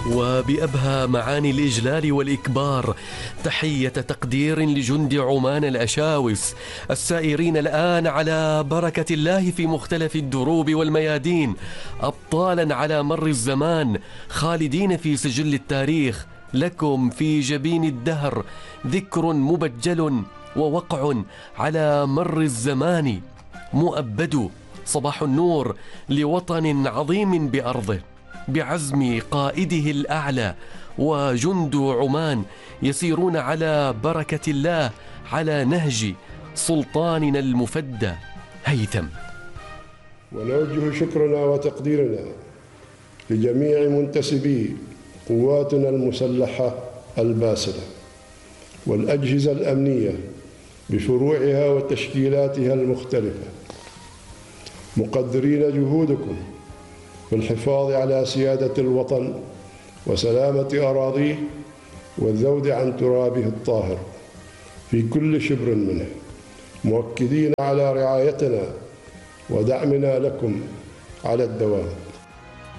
وبأبهى معاني الإجلال والإكبار تحية تقدير لجند عمان الأشاوس السائرين الآن على بركة الله في مختلف الدروب والميادين، أبطالا على مر الزمان خالدين في سجل التاريخ. لكم في جبين الدهر ذكر مبجل ووقع على مر الزمان مؤبد. صباح النور لوطن عظيم بأرضه بعزم قائده الأعلى، وجند عمان يسيرون على بركة الله على نهج سلطاننا المفدى هيثم. ونوجه شكرنا وتقديرنا لجميع منتسبي قواتنا المسلحة الباسلة والأجهزة الأمنية بفروعها وتشكيلاتها المختلفة، مقدرين جهودكم في الحفاظ على سيادة الوطن وسلامة أراضيه والذود عن ترابه الطاهر في كل شبر منه، مؤكدين على رعايتنا ودعمنا لكم على الدوام.